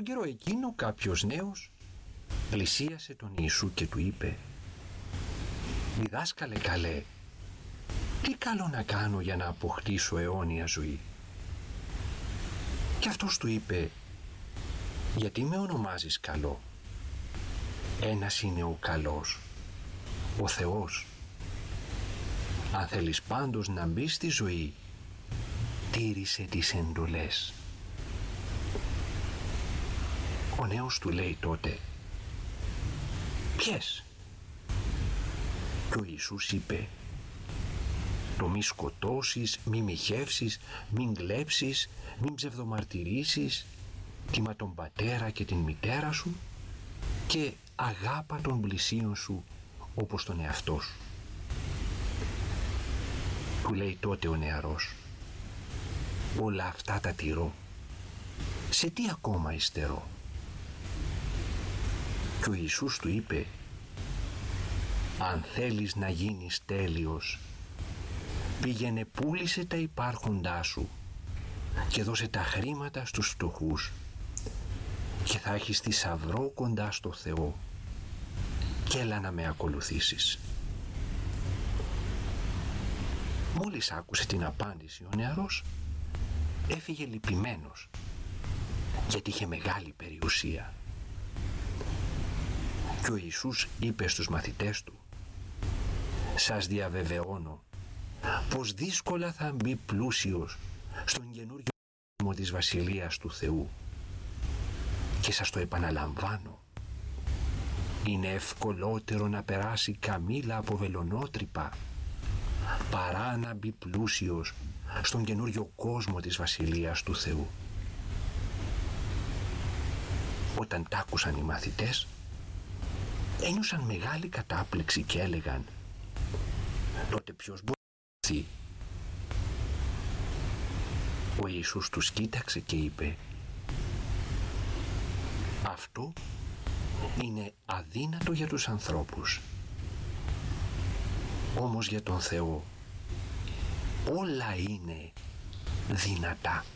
καιρό εκείνο κάποιος νέος πλησίασε τον Ιησού και του είπε: «Διδάσκαλε καλέ, τι καλό να κάνω για να αποκτήσω αιώνια ζωή?» Και αυτός του είπε: «Γιατί με ονομάζεις καλό? Ένας είναι ο καλός, ο Θεός. Αν θέλεις πάντως να μπεις στη ζωή, τήρησε τις εντολές». Ο νέος του λέει τότε: «Ποιες?» Και ο Ιησούς είπε: «Το μη σκοτώσεις, μη μοιχεύσεις, μην κλέψεις, μην ψευδομαρτυρήσεις, τιμά τον πατέρα και την μητέρα σου και αγάπα τον πλησίον σου όπως τον εαυτό σου». Του λέει τότε ο νεαρός: «Όλα αυτά τα τηρώ. Σε τι ακόμα υστερώ?» Και ο Ιησούς του είπε: «Αν θέλεις να γίνεις τέλειος, πήγαινε πούλησε τα υπάρχοντά σου και δώσε τα χρήματα στους φτωχούς και θα έχεις θησαυρό κοντά στο Θεό και έλα να με ακολουθήσεις». Μόλις άκουσε την απάντηση, ο νεαρός έφυγε λυπημένος, γιατί είχε μεγάλη περιουσία. Και ο Ιησούς είπε στους μαθητές του: «Σας διαβεβαιώνω πως δύσκολα θα μπει πλούσιος στον καινούριο κόσμο της Βασιλείας του Θεού. Και σας το επαναλαμβάνω, είναι ευκολότερο να περάσει καμήλα από βελονότρυπα παρά να μπει πλούσιος στον καινούριο κόσμο της Βασιλείας του Θεού». Όταν τ' άκουσαν οι μαθητές, ένιωσαν μεγάλη κατάπληξη και έλεγαν: «Τότε ποιος μπορεί να έρθει?» Ο Ιησούς τους κοίταξε και είπε: «Αυτό είναι αδύνατο για τους ανθρώπους, όμως για τον Θεό όλα είναι δυνατά».